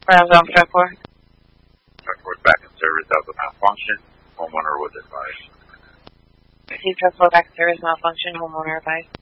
Ground zone for 4. Truck 4 back in service, that was a malfunction. Homeowner was advised. Receive truck 4 back in service, malfunction, homeowner advised.